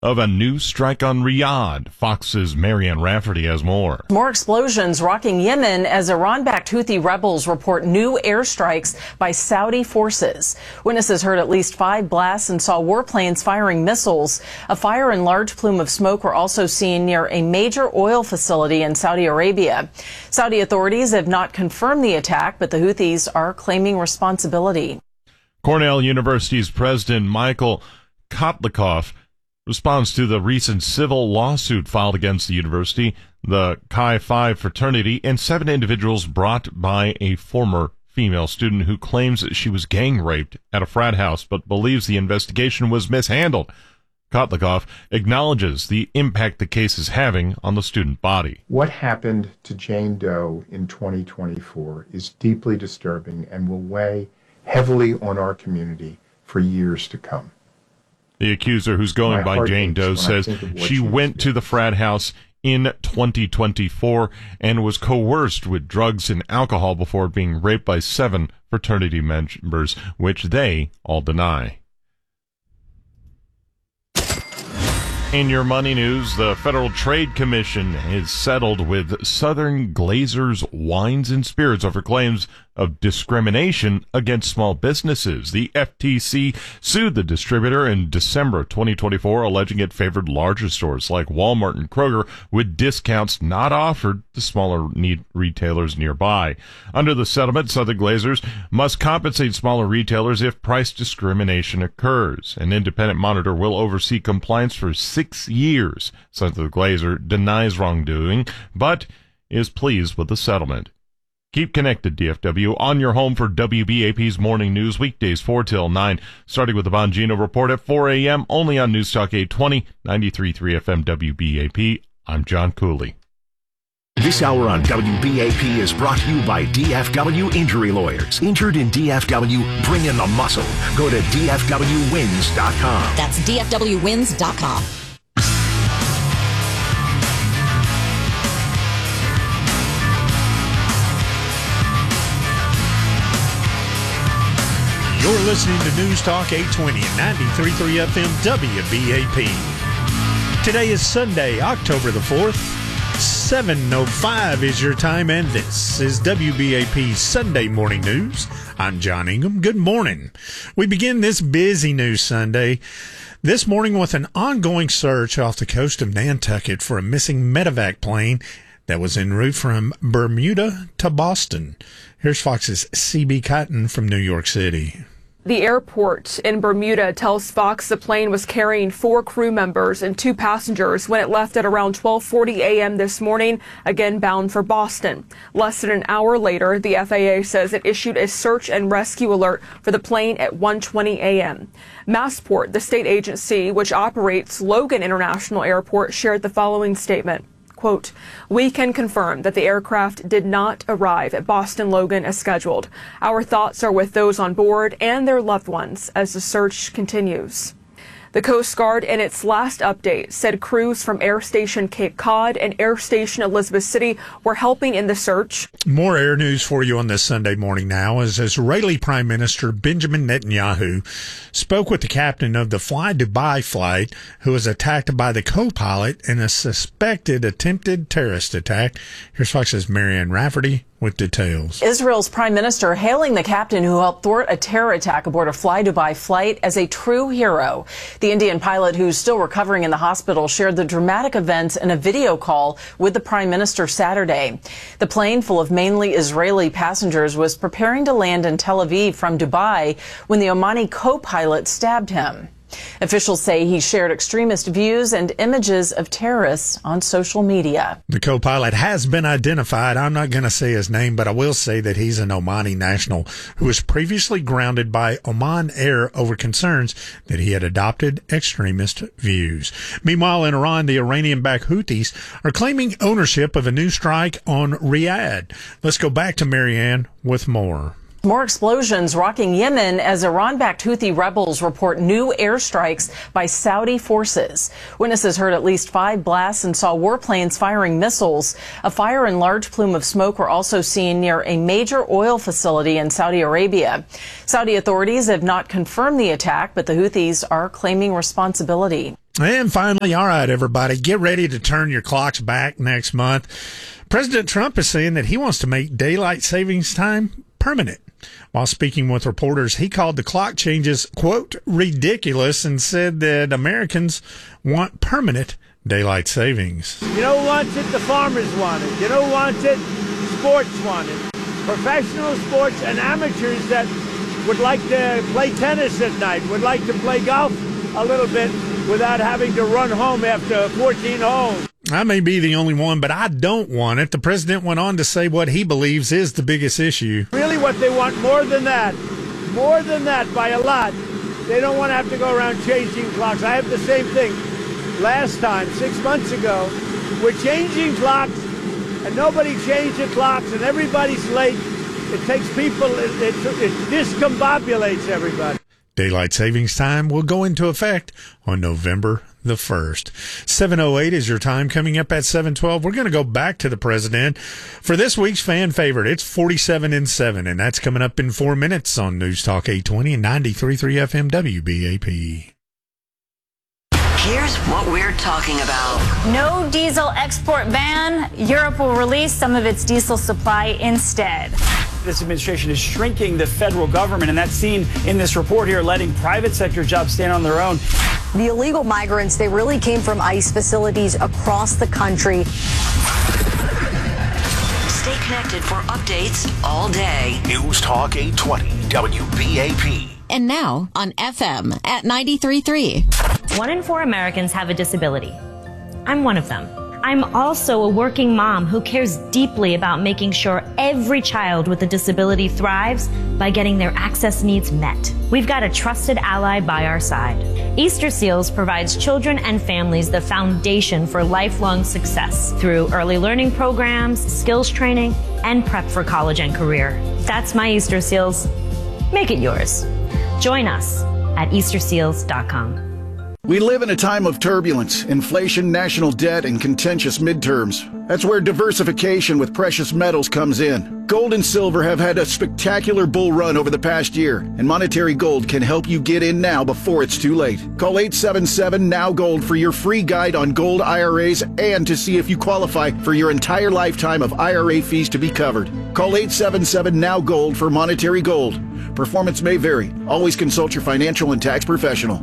of a new strike on Riyadh. Fox's Marianne Rafferty has more. More explosions rocking Yemen as Iran-backed Houthi rebels report new airstrikes by Saudi forces. Witnesses heard at least 5 blasts and saw warplanes firing missiles. A fire and large plume of smoke were also seen near a major oil facility in Saudi Arabia. Saudi authorities have not confirmed the attack, but the Houthis are claiming responsibility. Cornell University's President Michael Kotlikoff responds to the recent civil lawsuit filed against the university, the Chi Phi fraternity, and 7 individuals brought by a former female student who claims that she was gang raped at a frat house but believes the investigation was mishandled. Kotlikoff acknowledges the impact the case is having on the student body. What happened to Jane Doe in 2024 is deeply disturbing and will weigh heavily on our community for years to come. The accuser, who's going by Jane Doe, says she went to the frat house in 2024 and was coerced with drugs and alcohol before being raped by 7 fraternity members, which they all deny. In your money news, the Federal Trade Commission has settled with Southern Glazer's Wines and Spirits over claims of discrimination against small businesses. The FTC sued the distributor in December 2024, alleging it favored larger stores like Walmart and Kroger with discounts not offered to smaller retailers nearby. Under the settlement, Southern Glazers must compensate smaller retailers if price discrimination occurs. An independent monitor will oversee compliance for 6 years. Southern Glazer denies wrongdoing, but is pleased with the settlement. Keep connected, DFW, on your home for WBAP's Morning News, weekdays 4 till 9, starting with the Bongino Report at 4 a.m., only on News Talk 820, 93.3 FM WBAP. I'm John Cooley. This hour on WBAP is brought to you by DFW Injury Lawyers. Injured in DFW, bring in the muscle. Go to DFWWins.com. That's DFWWins.com. You're listening to News Talk 820 and 93.3 FM WBAP. Today is Sunday, October the 4th. 7:05 is your time, and this is WBAP Sunday Morning News. I'm John Ingham. Good morning. We begin this busy news Sunday this morning with an ongoing search off the coast of Nantucket for a missing medevac plane that was en route from Bermuda to Boston. Here's Fox's C.B. Cotton from New York City. The airport in Bermuda tells Fox the plane was carrying 4 crew members and 2 passengers when it left at around 12:40 a.m. this morning, again bound for Boston. Less than an hour later, the FAA says it issued a search and rescue alert for the plane at 1:20 a.m. Massport, the state agency which operates Logan International Airport, shared the following statement. Quote, "We can confirm that the aircraft did not arrive at Boston Logan as scheduled. Our thoughts are with those on board and their loved ones as the search continues." The Coast Guard, in its last update, said crews from Air Station Cape Cod and Air Station Elizabeth City were helping in the search. More air news for you on this Sunday morning now, as Israeli Prime Minister Benjamin Netanyahu spoke with the captain of the Fly Dubai flight who was attacked by the co-pilot in a suspected attempted terrorist attack. Here's Fox's Marianne Rafferty with details. Israel's prime minister hailing the captain who helped thwart a terror attack aboard a Fly Dubai flight as a true hero. The Indian pilot, who's still recovering in the hospital, shared the dramatic events in a video call with the prime minister Saturday. The plane, full of mainly Israeli passengers, was preparing to land in Tel Aviv from Dubai when the Omani co-pilot stabbed him. Officials say he shared extremist views and images of terrorists on social media. The co-pilot has been identified. I'm not going to say his name, but I will say that he's an Omani national who was previously grounded by Oman Air over concerns that he had adopted extremist views. Meanwhile, in Iran, the Iranian-backed Houthis are claiming ownership of a new strike on Riyadh. Let's go back to Marianne with more. More explosions rocking Yemen as Iran-backed Houthi rebels report new airstrikes by Saudi forces. Witnesses heard at least 5 blasts and saw warplanes firing missiles. A fire and large plume of smoke were also seen near a major oil facility in Saudi Arabia. Saudi authorities have not confirmed the attack, but the Houthis are claiming responsibility. And finally, all right, everybody, get ready to turn your clocks back next month. President Trump is saying that he wants to make daylight savings time permanent. While speaking with reporters, he called the clock changes, quote, ridiculous, and said that Americans want permanent daylight savings. You know who wants it? The farmers want it. You know who wants it? Sports want it. Professional sports and amateurs that would like to play tennis at night, would like to play golf a little bit without having to run home after 14 holes. I may be the only one, but I don't want it. The president went on to say what he believes is the biggest issue. Really what they want more than that by a lot. They don't want to have to go around changing clocks. I have the same thing last time, 6 months ago. We're changing clocks and nobody changed the clocks and everybody's late. It takes people, it discombobulates everybody. Daylight savings time will go into effect on November the 1st. 7:08 is your time. Coming up at 7:12, we're going to go back to the president for this week's fan favorite. It's 47 and 7, and that's coming up in 4 minutes on News Talk 820 and 93.3 FM WBAP. Here's what we're talking about. No diesel export ban. Europe will release some of its diesel supply instead. This administration is shrinking the federal government, and that's seen in this report here, letting private sector jobs stand on their own. The illegal migrants, they really came from ICE facilities across the country. Stay connected for updates all day. News Talk 820 WBAP. And now on FM at 93.3. 1 in 4 Americans have a disability. I'm one of them. I'm also a working mom who cares deeply about making sure every child with a disability thrives by getting their access needs met. We've got a trusted ally by our side. Easter Seals provides children and families the foundation for lifelong success through early learning programs, skills training, and prep for college and career. That's my Easter Seals. Make it yours. Join us at easterseals.com. We live in a time of turbulence, inflation, national debt, and contentious midterms. That's where diversification with precious metals comes in. Gold and silver have had a spectacular bull run over the past year, and Monetary Gold can help you get in now before it's too late. Call 877-NOW-GOLD for your free guide on gold IRAs and to see if you qualify for your entire lifetime of IRA fees to be covered. Call 877-NOW-GOLD for Monetary Gold. Performance may vary. Always consult your financial and tax professional.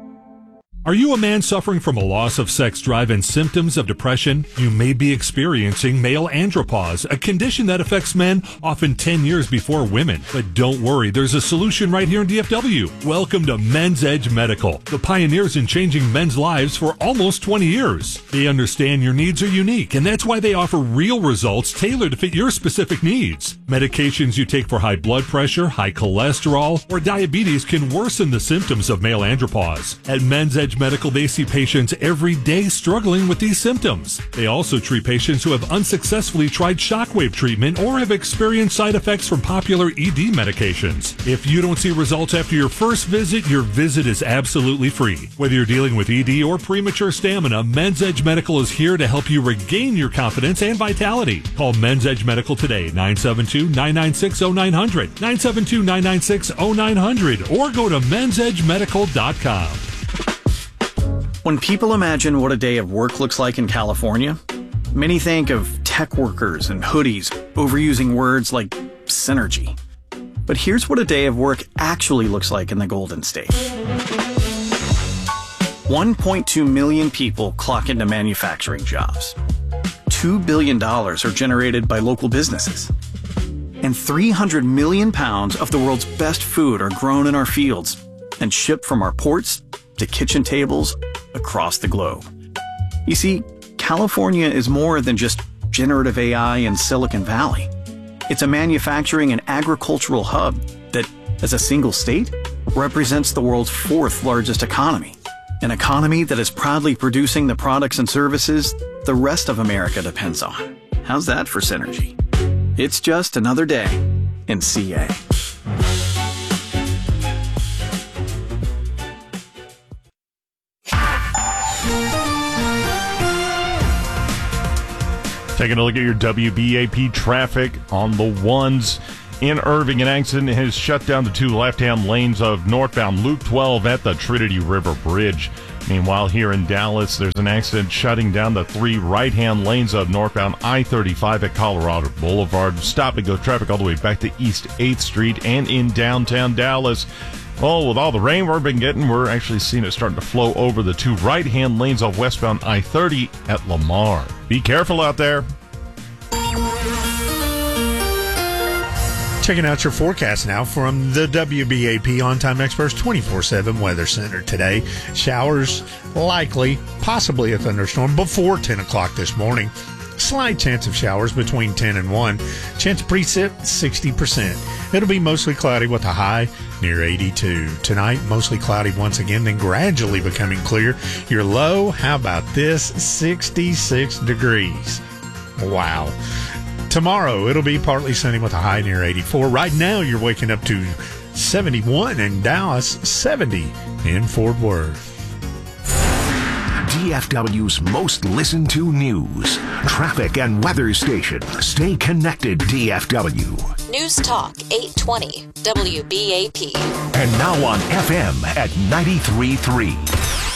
Are you a man suffering from a loss of sex drive and symptoms of depression? You may be experiencing male andropause, a condition that affects men often 10 years before women. But don't worry, there's a solution right here in DFW. Welcome to Men's Edge Medical, the pioneers in changing men's lives for almost 20 years. They understand your needs are unique, and that's why they offer real results tailored to fit your specific needs. Medications you take for high blood pressure, high cholesterol, or diabetes can worsen the symptoms of male andropause. At Men's Edge Medical, they see patients every day struggling with these symptoms. They also treat patients who have unsuccessfully tried shockwave treatment or have experienced side effects from popular ED medications. If you don't see results after your first visit, your visit is absolutely free. Whether you're dealing with ED or premature stamina, Men's Edge Medical is here to help you regain your confidence and vitality. Call Men's Edge Medical today, 972-996-0900, 972-996-0900, or go to mensedgemedical.com. When people imagine what a day of work looks like in California, many think of tech workers and hoodies, overusing words like synergy. But here's what a day of work actually looks like in the Golden State. 1.2 million people clock into manufacturing jobs. $2 billion are generated by local businesses. And 300 million pounds of the world's best food are grown in our fields and shipped from our ports to kitchen tables across the globe. You see, California is more than just generative AI and Silicon Valley. It's a manufacturing and agricultural hub that, as a single state, represents the world's 4th largest economy. An economy that is proudly producing the products and services the rest of America depends on. How's that for synergy? It's just another day in CA. Taking a look at your WBAP traffic on the ones in Irving. An accident has shut down the 2 left-hand lanes of northbound Loop 12 at the Trinity River Bridge. Meanwhile, here in Dallas, there's an accident shutting down the 3 right-hand lanes of northbound I-35 at Colorado Boulevard. Stop-and-go traffic all the way back to East 8th Street and in downtown Dallas. Well, with all the rain we've been getting, we're actually seeing it starting to flow over the 2 right-hand lanes of westbound I-30 at Lamar. Be careful out there. Checking out your forecast now from the WBAP On-Time Experts 24/7 Weather Center today. Showers likely, possibly a thunderstorm before 10 o'clock this morning. Slight chance of showers between 10 and 1. Chance of precip 60%. It'll be mostly cloudy with a high near 82. Tonight, mostly cloudy once again, then gradually becoming clear. Your low, how about this? 66 degrees. Wow. Tomorrow, it'll be partly sunny with a high near 84. Right now, you're waking up to 71 in Dallas, 70 in Fort Worth. DFW's most listened to news, traffic, and weather station. Stay connected, DFW. News Talk 820 WBAP. And now on FM at 93.3.